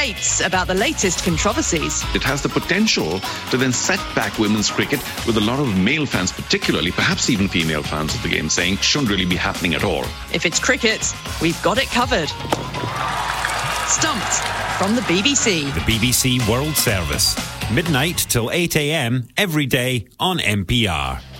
debates about the latest controversies. It has the potential to then set back women's cricket with a lot of male fans, particularly, perhaps even female fans of the game, saying it shouldn't really be happening at all. If it's cricket, we've got it covered. Stumped from the BBC. The BBC World Service. Midnight till 8 a.m. every day on NPR.